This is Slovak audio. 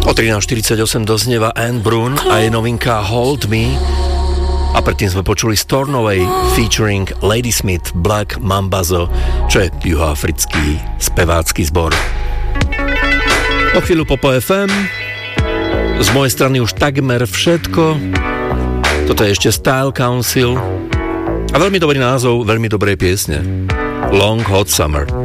O 13.48 doznieva Anne Brun a je novinka Hold Me. A predtým sme počuli Stornoway featuring Ladysmith Black Mambazo, čo je juhoafrický spevácky zbor. O chvíľu Popo FM. Z mojej strany už takmer všetko. Toto je ešte Style Council. A veľmi dobrý názov, veľmi dobré piesne. Long Hot Summer.